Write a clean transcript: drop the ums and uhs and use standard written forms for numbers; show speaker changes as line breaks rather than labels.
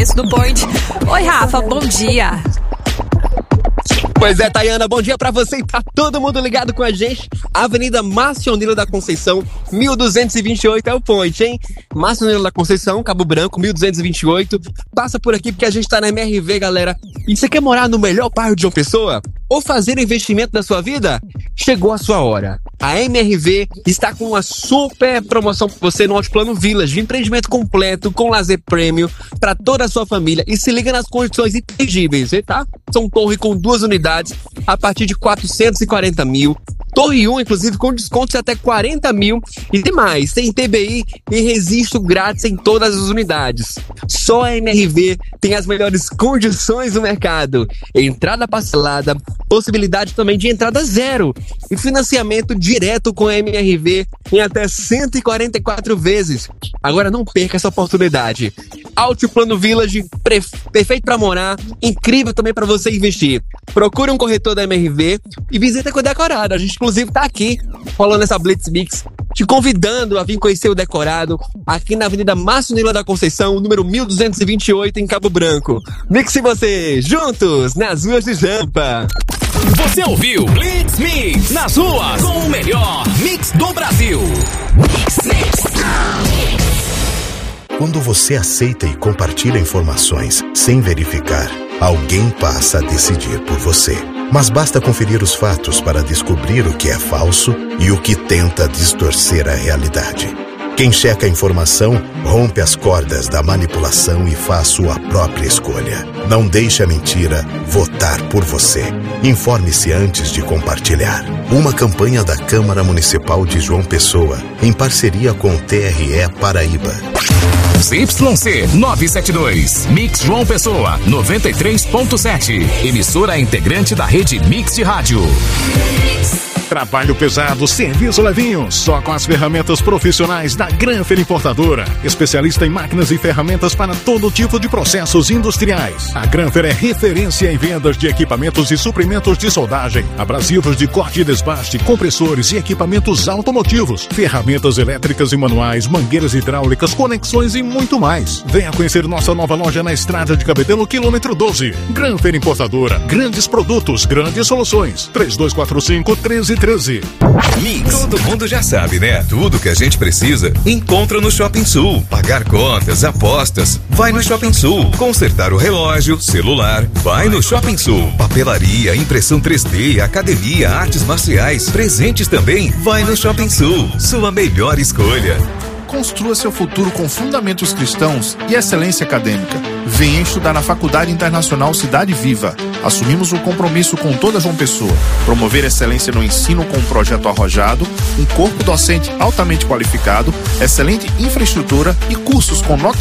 do Point. Oi, Rafa, bom dia.
Pois é, Tayana, bom dia pra você e pra todo mundo ligado com a gente. Avenida Márcio Nilo da Conceição, 1228 é o Point, hein? Márcio Nilo da Conceição, Cabo Branco, 1228. Passa por aqui porque a gente tá na MRV, galera. E você quer morar no melhor bairro de João Pessoa? Ou fazer o investimento da sua vida? Chegou a sua hora. A MRV está com uma super promoção para você no Altiplano Village, empreendimento completo com lazer premium para toda a sua família. E se liga nas condições imperdíveis, tá? São torre com 2 unidades a partir de 440 mil. Torre 1, inclusive, com descontos de até 40 mil. E tem mais, tem TBI e registro grátis em todas as unidades. Só a MRV tem as melhores condições do mercado. Entrada parcelada, possibilidade também de entrada zero. E financiamento direto com a MRV em até 144 vezes. Agora não perca essa oportunidade. Altiplano Village, perfeito para morar, incrível também para você investir. Procure um corretor da MRV e visita com o Decorado. A gente, inclusive, tá aqui rolando essa Blitz Mix, te convidando a vir conhecer o Decorado aqui na Avenida Márcio Nilo da Conceição, número 1228, em Cabo Branco. Mixe você, juntos, nas ruas de Jampa.
Você ouviu Blitz Mix nas ruas com o melhor mix do Brasil.
Quando você aceita e compartilha informações sem verificar, alguém passa a decidir por você. Mas basta conferir os fatos para descobrir o que é falso e o que tenta distorcer a realidade. Quem checa a informação, rompe as cordas da manipulação e faz sua própria escolha. Não deixe a mentira votar por você. Informe-se antes de compartilhar. Uma campanha da Câmara Municipal de João Pessoa, em parceria com o TRE Paraíba.
ZYC 972, Mix João Pessoa 93.7, emissora integrante da rede Mix de Rádio.
Trabalho pesado, serviço levinho, só com as ferramentas profissionais da Granfer Importadora. Especialista em máquinas e ferramentas para todo tipo de processos industriais. A Granfer é referência em vendas de equipamentos e suprimentos de soldagem, abrasivos de corte e desbaste, compressores e equipamentos automotivos, ferramentas elétricas e manuais, mangueiras hidráulicas, conexões e muito mais. Venha conhecer nossa nova loja na Estrada de Cabedelo, quilômetro 12. Granfer Importadora, grandes produtos, grandes soluções. 3245-1313.
Mix. Todo mundo já sabe, né? Tudo que a gente precisa encontra no Shopping Sul. Pagar contas, apostas, vai no Shopping Sul. Consertar o relógio, celular, vai no Shopping Sul. Papelaria, impressão 3D, academia, artes marciais, presentes também, vai no Shopping Sul. Sua melhor escolha.
Construa seu futuro com fundamentos cristãos e excelência acadêmica. Venha estudar na Faculdade Internacional Cidade Viva. Assumimos um compromisso com toda João Pessoa. Promover excelência no ensino com um projeto arrojado, um corpo docente altamente qualificado, excelente infraestrutura e cursos com nota